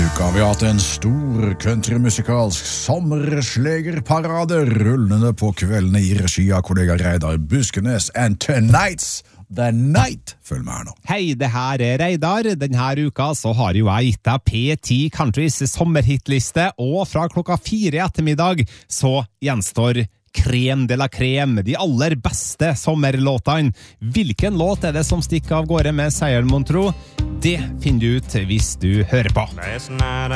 uka har vi hatt en stor countrymusikalsk sommerslegerparade rullende på kveldene i regi av kollega Reidar Buskenes. And tonight's the night. Følg med her nå. Hei, det her er Reidar. Denne uka så har jo jeg gitt deg P10 Countries sommerhitliste, og fra klokka 4 i ettermiddag så gjenstår Crème de la crème, de aller beste sommerlåtene. Hvilken låt er det som stikker av gårde med seieren, mon tro? Det finner du ut hvis du hører på.